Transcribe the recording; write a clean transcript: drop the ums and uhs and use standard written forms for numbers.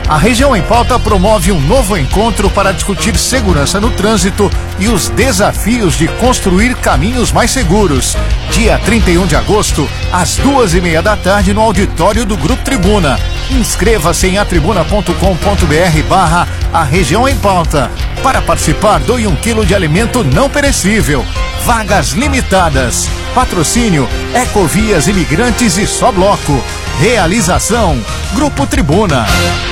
A Região em Pauta promove um novo encontro para discutir segurança no trânsito e os desafios de construir caminhos mais seguros. Dia 31 de agosto, às 2:30 da tarde, no auditório do Grupo Tribuna. Inscreva-se em atribuna.com.br/A Região em Pauta. Para participar, doe 1 quilo de alimento não perecível. Vagas limitadas. Patrocínio Ecovias Imigrantes e Só Bloco. Realização Grupo Tribuna.